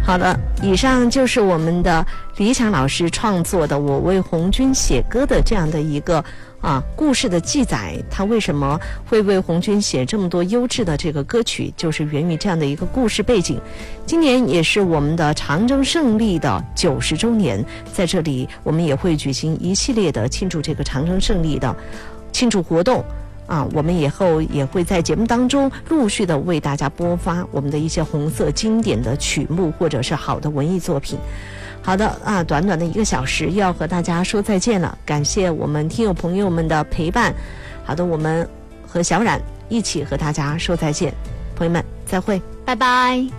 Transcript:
好的，以上就是我们的李强老师创作的《我为红军写歌》的这样的一个故事的记载。他为什么会为红军写这么多优质的这个歌曲，就是源于这样的一个故事背景。今年也是我们的长征胜利的90周年，在这里我们也会举行一系列的庆祝这个长征胜利的庆祝活动。我们以后也会在节目当中陆续的为大家播发我们的一些红色经典的曲目或者是好的文艺作品。好的短短的1个小时又要和大家说再见了，感谢我们听友朋友们的陪伴。好的，我们和小冉一起和大家说再见，朋友们再会， 拜拜。